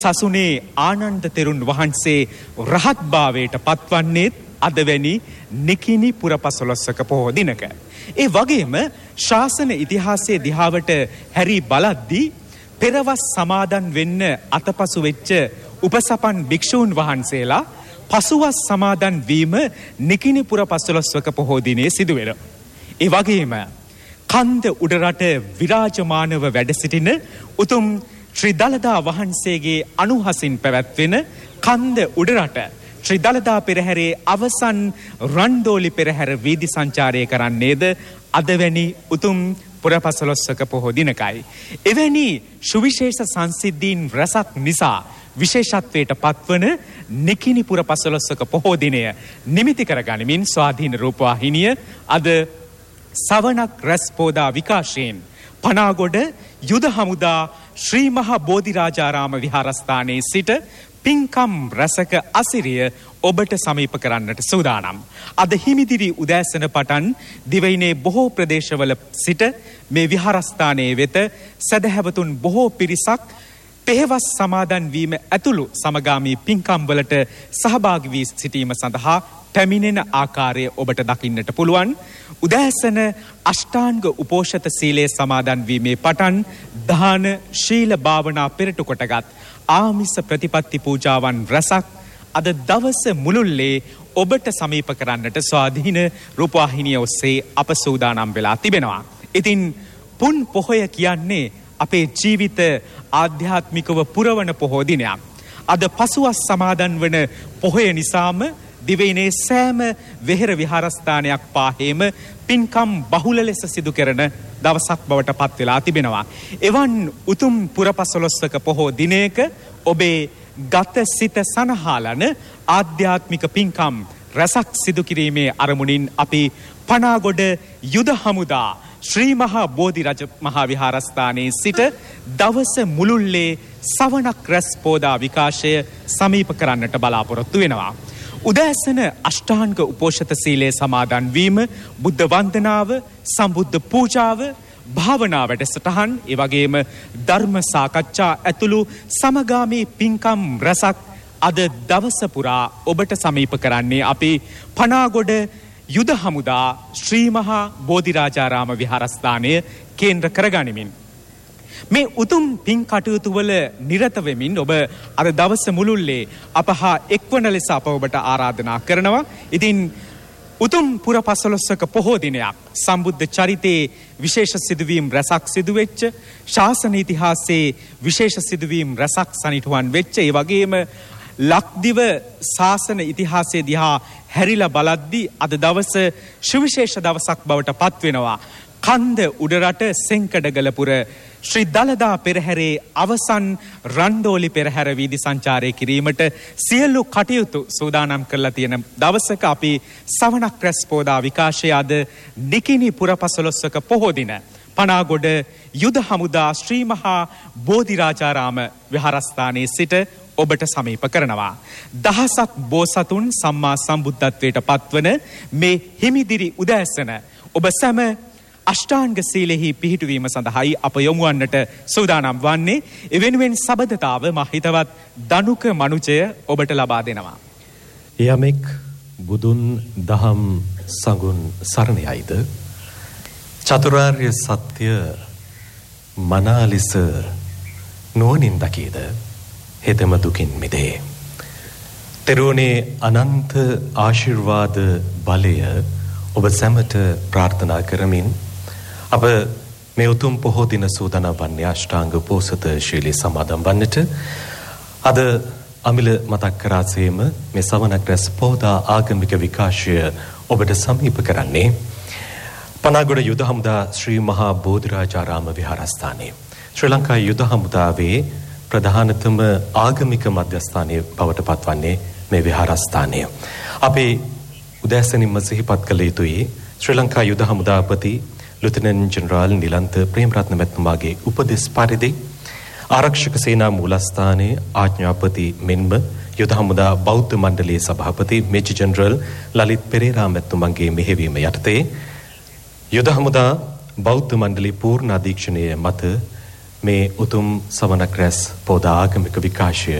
සසුනේ ආනන්ද තෙරුන් වහන්සේ රහත් භාවයට පත්වන්නේත් අදවැනි නිකිණි පුර 15ක පොහෝ දිනක. ඒ වගේම ශාසන ඉතිහාසයේ දිහාවට හැරි බලද්දී පෙරවස් සමාදන් වෙන්න අතපසු වෙච්ච උපසපන් භික්ෂූන් වහන්සේලා පසුවස් සමාදන් වීම නිකිණි පුර 15ක පොහෝ දිනේ සිදු වෙනවා. ඒ වගේම කන්ද උඩරට විරාජමානව වැඩ සිටින උතුම් ශ්‍රී දළදා වහන්සේගේ අනුහසින් පැවැත්වෙන කන්ද උඩරට ශ්‍රී දළදා පෙරහැරේ අවසන් රන්දෝලි පෙරහැර වීදි සංචාරය කරන්නේද අදවැනි උතුම් පුර 15ක පොහෝ දිනකයි. එවැනි සුවිශේෂ සංසිද්ධීන් රැසක් නිසා විශේෂත්වයට පත්වන නිකිණි පුර 15ක පොහෝ දිනය නිමිති කරගනිමින් ස්වාධීන රූපවාහිනිය අද සවනක් රැස් පෝදා විකාශයෙන් පනාගොඩ යුද හමුදා ශ්‍රී මහා බෝධිරාජාරාම විහාරස්ථානයේ සිට පින්කම් රැසක අසිරිය ඔබට සමීප කරන්නට සූදානම්. අද හිමිදිරි උදෑසන පටන් දිවයිනේ බොහෝ ප්‍රදේශවල සිට මේ විහාරස්ථානයේ වෙත සදහැවතුන් බොහෝ පිරිසක් පෙහෙවස් සමාදන් වීම ඇතුළු සමගාමී පින්කම් වලට සහභාගී වී සිටීම සඳහා පැමිණෙන ආකාරය ඔබට දකින්නට පුළුවන්. උදෑසන අෂ්ටාංග උපෝෂත සීලයේ සමාදන් වීමේ පටන් දාන ශීල භාවනා පෙරටු කොටගත් ආමිස ප්‍රතිපත්ති පූජාවන් රැසක් අද දවස මුළුල්ලේ ඔබට සමීප කරන්නට ස්වාධීන රූපවාහිනිය ඔස්සේ අප සූදානම් වෙලා තිබෙනවා. ඉතින් පුන් පොහොය කියන්නේ අපේ ජීවිත ආධ්‍යාත්මිකව පුරවන පොහෝ දිනයක්. අද පසුවස් සමාදන් වන පොහොය නිසාම දිවයිනේ සෑම වෙහෙර විහාරස්ථානයක් පාහේම පින්කම් බහුල ලෙස සිදු කරන දවසක් බවට පත් වෙලා තිබෙනවා. එවන් උතුම් පුර 15ක පොහෝ දිනයක ඔබේ ගත සිත සනහාලන ආධ්‍යාත්මික පින්කම් රැසක් සිදු කිරීමේ අරමුණින් අපි පනාගොඩ යුද හමුදා ශ්‍රී මහා බෝධිරාජ මහා විහාරස්ථානයේ සිට දවස මුළුල්ලේ සවනක් රැස් පෝදා විකාශය සමීප කරන්නට බලාපොරොත්තු වෙනවා. උදෑසන අෂ්ටාංග උපෝෂත සීලයේ සමාදන් වීම, බුද්ධ වන්දනාව, සම්බුද්ධ පූජාව, භාවනා වැඩසටහන්, ඒ වගේම ධර්ම සාකච්ඡා ඇතුළු සමගාමී පින්කම් රැසක් අද දවස පුරා ඔබට සමීප කරන්නේ අපි පනාගොඩ යුද හමුදා ශ්‍රී මහා බෝධිරාජාරාම විහාරස්ථානය කේන්ද්‍ර කරගනිමින්. මේ උතුම් පින් කටයුතු වල නිරත වෙමින් ඔබ අද දවස මුළුල්ලේ අප හා එක්වන ලෙස අප ඔබට ආරාධනා කරනවා. ඉතින් උතුම් පුර 15ක පොහෝ දිනයක් සම්බුද්ධ චරිතයේ විශේෂ සිදුවීම් රැසක් සිදු වෙච්ච, ශාසන ඉතිහාසයේ විශේෂ සිදුවීම් රැසක් සනිටුවන් වෙච්ච, ඒ වගේම ලක්දිව ශාසන ඉතිහාසයේ දිහා හැරිලා බලද්දී අද දවස සුවිශේෂ දවසක් බවට පත් වෙනවා. කන්ද උඩරට සෙන්කඩගලපුර ශ්‍රී දළදා පෙරහැරේ අවසන් රන්දෝලි පෙරහැර වීදි සංචාරය කිරීමට සියලු කටයුතු සූදානම් කරලා තියෙන දවසක අපි සවනක් රැස් පෝදා විකාශය අද නිකිණි පුර 15ක පොහෝ දින පනාගොඩ යුද හමුදා ශ්‍රී මහා බෝධිරාජාරාම විහාරස්ථානයේ සිට ඔබට සමීප කරනවා. දහසක් බෝසතුන් සම්මා සම්බුද්ධත්වයට පත්වන මේ හිමිදිරි උදෑසන ඔබ සැම අෂ්ටාංග සීලෙහි පිහිටුවීම සඳහායි අප යොමුවන්නට සූදානම් වන්නේ. එවෙනුවෙන් සබඳතාව මහිතවත් දනුක මනුජය ඔබට ලබා දෙනවා. යමෙක් බුදුන් දහම් සඟුන් සරණයයිද චතුරාර්ය සත්‍ය මනාලිස නුවණින් දකීද හෙතම දුකින් මිදේ. තෙරුවනේ අනන්ත ආශිර්වාද බලය ඔබ සැමට ප්‍රාර්ථනා කරමින් අප මේ උතුම් පොහෝ දින සූදානම් වන්නේ අෂ්ටාංග උපෝසත ශීලයේ සමාදන් වන්නට. අද අමිල මතක් කරාසේම මේ සවනක් රැස් පෝදා ආගමික විකාශය ඔබට සමීප කරන්නේ පනාගොඩ යුද හමුදා ශ්‍රී මහා බෝධිරාජාරාම විහාරස්ථානයේ. ශ්‍රී ලංකා යුද හමුදාවේ ප්‍රධානතම ආගමික මධ්‍යස්ථානයේ බවට පත්වන්නේ මේ විහාරස්ථානය. අපේ උදෑසනින්ම සිහිපත් කළ යුතුයි ශ්‍රී ලංකා යුද හමුදාපති ලුතනන්ට් ජෙනරාල් නිලන්ත ප්‍රේමරත්න මැතිතුමාගේ උපදෙස් පරිදි ආරක්ෂක සේනා මූලස්ථානයේ ආඥාපති මෙන්ම යුද හමුදා බෞද්ධ මණ්ඩලයේ සභාපති මේජර් ජෙනරල් ලලිත් පෙරේරා මැතිතුමන්ගේ මෙහෙයවීම යටතේ යුද හමුදා බෞද්ධ මණ්ඩලයේ පූර්ණ අධීක්ෂණය මත මේ උතුම් සමනක් රැස් පොද ආගමික විකාශය